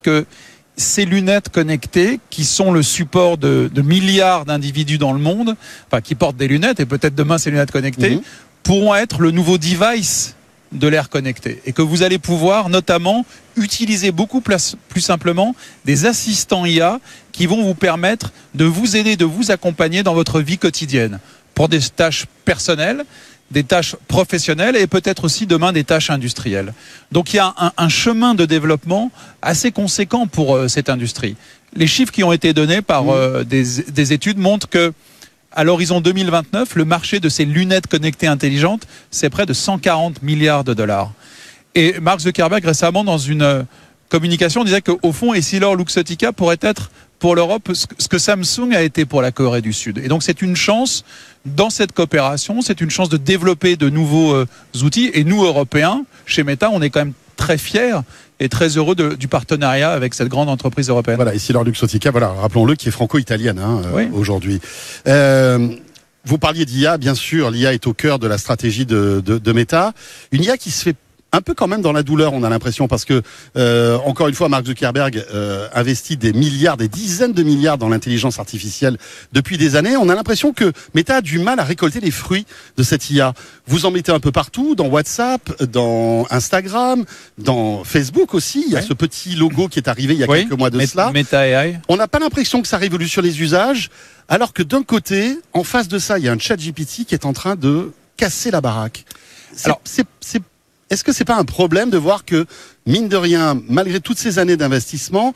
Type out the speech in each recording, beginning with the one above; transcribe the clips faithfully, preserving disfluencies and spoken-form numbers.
que ces lunettes connectées, qui sont le support de, de milliards d'individus dans le monde, enfin qui portent des lunettes, et peut-être demain ces lunettes connectées, mmh. pourront être le nouveau device de l'ère connectée. Et que vous allez pouvoir notamment utiliser beaucoup plus, plus simplement des assistants I A qui vont vous permettre de vous aider, de vous accompagner dans votre vie quotidienne, pour des tâches personnelles, des tâches professionnelles et peut-être aussi demain des tâches industrielles. Donc il y a un, un chemin de développement assez conséquent pour euh, cette industrie. Les chiffres qui ont été donnés par euh, des, des études montrent que à l'horizon deux mille vingt-neuf, le marché de ces lunettes connectées intelligentes, c'est près de cent quarante milliards de dollars. Et Mark Zuckerberg, récemment, dans une communication, disait qu'au fond, EssilorLuxottica pourrait être pour l'Europe ce que Samsung a été pour la Corée du Sud. Et donc, c'est une chance dans cette coopération, c'est une chance de développer de nouveaux euh, outils. Et nous, Européens, chez Meta, on est quand même très fiers et très heureux de, du partenariat avec cette grande entreprise européenne. Voilà, EssilorLuxottica, voilà, rappelons-le, qui est franco-italienne hein, oui. euh, aujourd'hui. Euh, vous parliez d'I A, bien sûr, l'I A est au cœur de la stratégie de, de, de Meta. Une I A qui se fait un peu quand même dans la douleur, on a l'impression, parce que, euh, encore une fois, Mark Zuckerberg euh, investit des milliards, des dizaines de milliards dans l'intelligence artificielle depuis des années. On a l'impression que Meta a du mal à récolter les fruits de cette I A. Vous en mettez un peu partout, dans WhatsApp, dans Instagram, dans Facebook aussi. Il y a ouais. ce petit logo qui est arrivé il y a oui. quelques mois de Met- cela. Meta A I. On n'a pas l'impression que ça révolutionne les usages, alors que d'un côté, en face de ça, il y a un ChatGPT qui est en train de casser la baraque. C'est, alors, c'est, c'est Est-ce que c'est pas un problème de voir que, mine de rien, malgré toutes ces années d'investissement,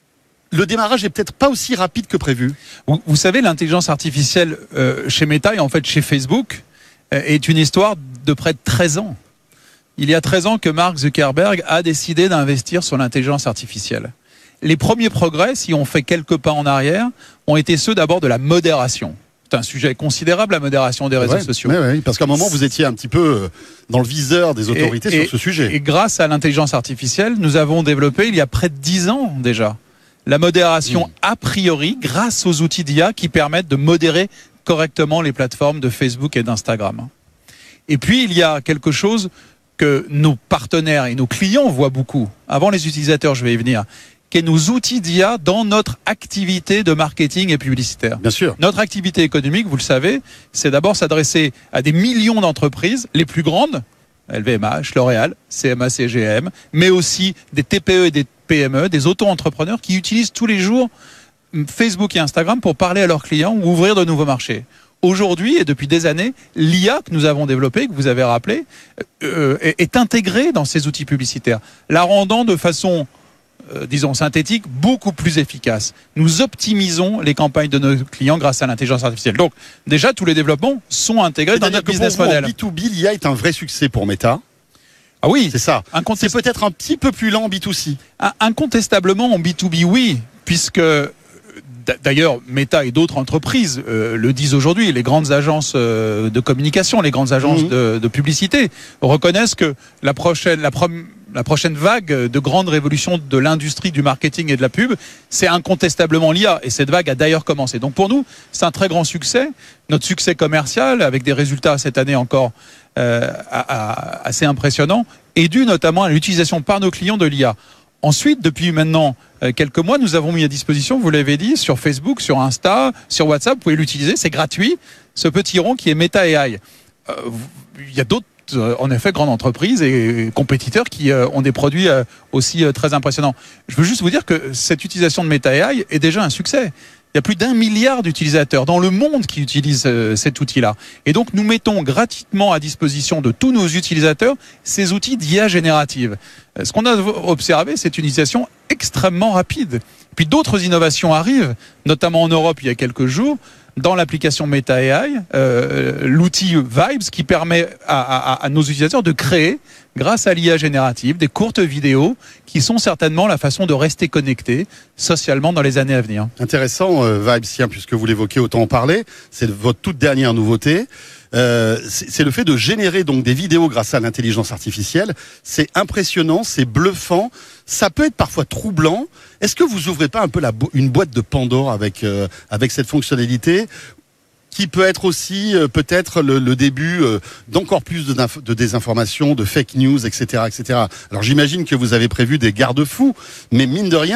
le démarrage est peut-être pas aussi rapide que prévu? Vous, vous savez, l'intelligence artificielle euh, chez Meta et en fait chez Facebook euh, est une histoire de près de treize ans. Il y a treize ans que Mark Zuckerberg a décidé d'investir sur l'intelligence artificielle. Les premiers progrès, si on fait quelques pas en arrière, ont été ceux d'abord de la modération. C'est un sujet considérable, la modération des réseaux ouais, sociaux. Ouais, ouais, parce qu'à un moment, vous étiez un petit peu dans le viseur des autorités et, sur ce sujet. Et grâce à l'intelligence artificielle, nous avons développé, il y a près de dix ans déjà, la modération mmh. a priori, grâce aux outils d'I A qui permettent de modérer correctement les plateformes de Facebook et d'Instagram. Et puis, il y a quelque chose que nos partenaires et nos clients voient beaucoup. Avant les utilisateurs, je vais y venir. Qui est nos outils d'I A dans notre activité de marketing et publicitaire. Bien sûr. Notre activité économique, vous le savez, c'est d'abord s'adresser à des millions d'entreprises, les plus grandes, L V M H, L'Oréal, C M A C G M, mais aussi des T P E et des P M E, des auto-entrepreneurs qui utilisent tous les jours Facebook et Instagram pour parler à leurs clients ou ouvrir de nouveaux marchés. Aujourd'hui, et depuis des années, l'I A que nous avons développée, que vous avez rappelé, euh, est, est intégrée dans ces outils publicitaires, la rendant de façon Euh, disons synthétique, beaucoup plus efficace. Nous optimisons les campagnes de nos clients grâce à l'intelligence artificielle. Donc, déjà, tous les développements sont intégrés C'est-à-dire dans notre que business pour vous, model. En B deux B, l'I A est un vrai succès pour Meta. Ah oui, c'est ça. Incontest... C'est peut-être un petit peu plus lent en B deux C. Incontestablement, en B deux B, oui, puisque d'ailleurs, Meta et d'autres entreprises euh, le disent aujourd'hui, les grandes agences euh, de communication, les grandes agences mmh. de, de publicité reconnaissent que la prochaine, la, prom- la prochaine vague de grande révolution de l'industrie du marketing et de la pub, c'est incontestablement l'I A. Et cette vague a d'ailleurs commencé. Donc pour nous, c'est un très grand succès. Notre succès commercial, avec des résultats cette année encore euh, à, à, assez impressionnants, est dû notamment à l'utilisation par nos clients de l'I A. Ensuite, depuis maintenant euh, quelques mois, nous avons mis à disposition, vous l'avez dit, sur Facebook, sur Insta, sur WhatsApp, vous pouvez l'utiliser, c'est gratuit, ce petit rond qui est Meta A I. Euh, il y a d'autres, euh, en effet, grandes entreprises et compétiteurs qui euh, ont des produits euh, aussi euh, très impressionnants. Je veux juste vous dire que cette utilisation de Meta A I est déjà un succès. Il y a plus d'un milliard d'utilisateurs dans le monde qui utilisent euh, cet outil-là. Et donc, nous mettons gratuitement à disposition de tous nos utilisateurs ces outils d'I A générative. Euh, ce qu'on a observé, c'est une utilisation extrêmement rapide. Puis d'autres innovations arrivent, notamment en Europe il y a quelques jours, dans l'application Meta A I, euh, l'outil Vibes qui permet à, à, à nos utilisateurs de créer, grâce à l'I A générative, des courtes vidéos qui sont certainement la façon de rester connecté socialement dans les années à venir. Intéressant, euh, Vibes, tiens, puisque vous l'évoquez, autant en parler. C'est votre toute dernière nouveauté. Euh, c'est, c'est le fait de générer donc des vidéos grâce à l'intelligence artificielle. C'est impressionnant, c'est bluffant. Ça peut être parfois troublant. Est-ce que vous ouvrez pas un peu la bo- une boîte de Pandore avec euh, avec cette fonctionnalité qui peut être aussi euh, peut-être le, le début euh, d'encore plus de, de désinformation, de fake news, et cetera, et cetera. Alors j'imagine que vous avez prévu des garde-fous, mais mine de rien.